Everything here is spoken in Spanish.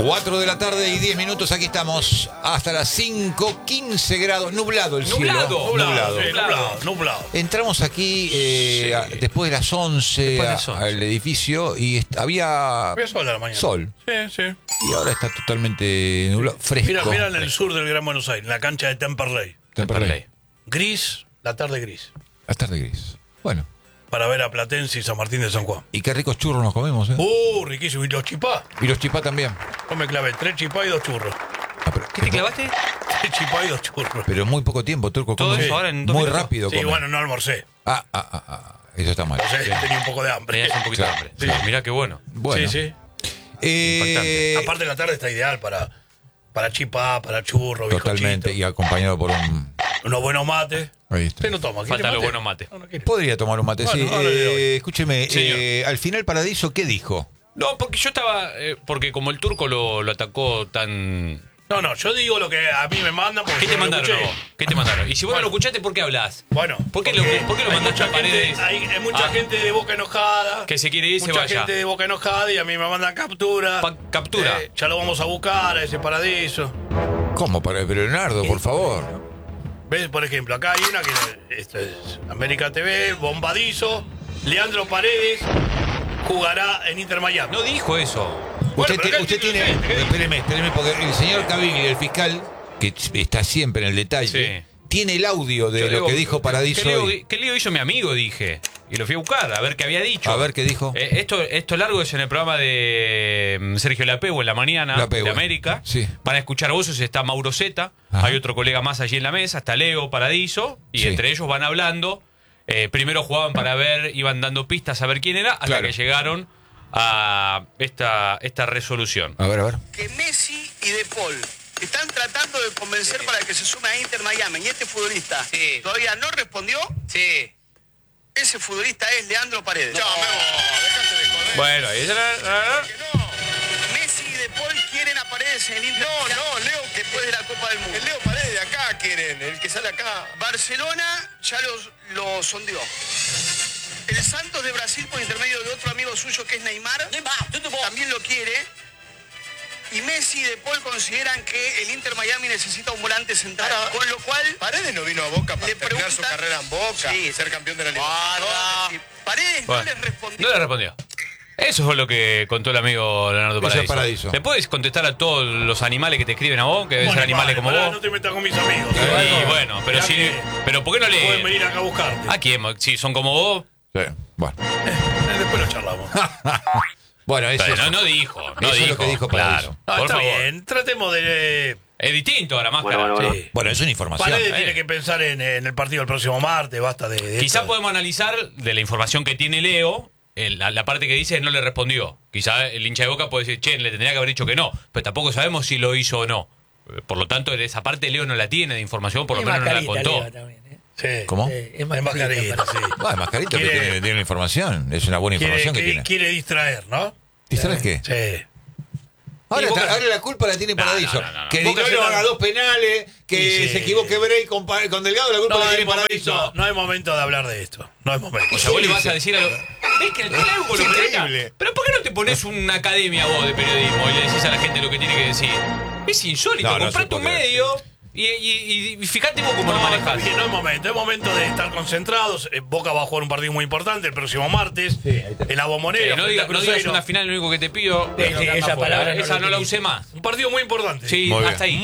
4 de la tarde y 10 minutos, aquí estamos hasta las 5:15 grados, nublado el cielo. Nublado. Entramos aquí después de las 11 al edificio y había sol a la mañana. Sol. Sí. Y ahora está totalmente nublado, fresco. Mira en el sur del Gran Buenos Aires, en la cancha de Temperley. Gris, la tarde gris. La tarde gris. Bueno. Para ver a Platense y San Martín de San Juan. Y qué ricos churros nos comemos, ¿eh? Riquísimo. ¿Y los chipá? Y los chipá también. Yo me clavé 3 chipá y 2 churros. ¿Qué te clavaste? 3 chipá y 2 churros. Pero en muy poco tiempo, Turco. Todo eso ahora en 2 muy minutos. rápido. Sí, bueno, no almorcé. Eso está mal. O sea, tenía un poco de hambre. Tenías un poquito de hambre. Sí. Mirá qué bueno. Bueno. Sí. Impactante. Aparte la tarde está ideal para chipá, para churro, Totalmente. Y acompañado por unos buenos mates. Ahí está. ¿Usted no toma? Faltan los mate? buenos mates. No quiere. Podría tomar un mate, Bueno, sí. ahora le doy. Escúcheme, al final Paradiso, ¿qué dijo? No, porque yo estaba... porque como el turco lo atacó tan... No, yo digo lo que a mí me mandan. Porque ¿Qué te yo lo mandaron a escuché. vos? ¿Qué te mandaron? Y si vos no lo escuchaste, ¿por qué hablas? Bueno, ¿Por qué porque lo mandaste a Paredes? Hay mucha gente de Boca enojada. Que se quiere ir, se mucha vaya. gente de Boca enojada y a mí me mandan captura. ¿Captura? Ya lo vamos a buscar a ese Paradiso. ¿Cómo? Pero Leonardo, por favor. ¿Ves? Por ejemplo, acá hay una que esto es América TV, Bombadizo, Leandro Paredes jugará en Inter Miami. No dijo eso. Usted, pero acá usted tiene tiene... gente, ¿qué? Espéreme, porque el señor Caviglia, el fiscal, que está siempre en el detalle, tiene el audio de lo que dijo Paradiso. ¿Qué lío hizo mi amigo? Dije. Y lo fui a buscar, a ver qué había dicho. A ver qué dijo. Esto largo es en el programa de Sergio Lapego en la mañana de América. Sí. Van a escuchar voces, está Mauro Zeta, hay otro colega más allí en la mesa, está Leo Paradiso, y entre ellos van hablando. Primero jugaban para ver, iban dando pistas a ver quién era, hasta que llegaron a esta resolución. A ver. Que Messi y De Paul están tratando de convencer para que se sume a Inter Miami. Y este futbolista todavía no respondió. Sí. Ese futbolista es Leandro Paredes. No, déjate de joder. Bueno, ahí Messi y De Paul quieren a Paredes en el Inter. No, Leo, después de la Copa del Mundo. El Leo Paredes de acá quieren, el que sale acá. Barcelona ya lo sondeó. El Santos de Brasil, por intermedio de otro amigo suyo que es Neymar, también lo quiere. Y Messi y De Paul consideran que el Inter Miami necesita un volante central. Con lo cual, Paredes no vino a Boca para terminar su carrera en Boca, ser campeón de la Libertadores. Paredes no les respondió. No le respondió. Eso es lo que contó el amigo Leonardo Paradiso. Eso es Paradiso. ¿Le puedes contestar a todos los animales que te escriben a vos? Que deben ser animales como vos. No te metas con mis amigos. Y bueno, pero ¿por qué no Pueden le...? venir acá a buscarte. ¿A quién? Si son como vos. Sí, bueno. Después lo charlamos. Bueno, eso No dijo. No eso dijo. es lo que dijo Paradiso. Claro. No, Por está favor. bien. Tratemos de... Es distinto a la máscara. Sí. Bueno, es una información. Paredes tiene que pensar en el partido del próximo martes. Basta de Quizá esto. podemos analizar de la información que tiene Leo, la parte que dice no le respondió. Quizá el hincha de Boca puede decir, che, le tendría que haber dicho que no. Pero tampoco sabemos si lo hizo o no. Por lo tanto, esa parte Leo no la tiene de información, por lo menos no la contó. Sí. ¿Cómo? Es Mascarita, sí. Es Mascarita que Quiere- tiene la información. Es una buena información que tiene. Quiere distraer, ¿no? ¿Y sabes qué? Sí. Ahora, Y Boca- ahora la culpa la tiene Paradiso. no. Que Boca no se le la- haga 2 penales, que Sí. se equivoque Bray con Delgado, la culpa No la hay, tiene Paradiso. no hay momento de hablar de esto. No hay momento. O sea, vos le vas a decir a los... ¿Ves que tiene algo con Es los increíble. periodistas? Pero ¿por qué no te pones una academia vos de periodismo y le decís a la gente lo que tiene que decir? Es insólito. No, no Comprate se un puede. medio y fíjate vos cómo lo Está manejás. bien, no hay momento. Es momento de estar concentrados. Boca va a jugar un partido muy importante el próximo martes. En la Bombonera. No frente a digas Cruzeiro. una final, lo único que te pido. Esa palabra no esa la no la utilizo. usé más. Un partido muy importante. Sí, Muy bien. hasta ahí.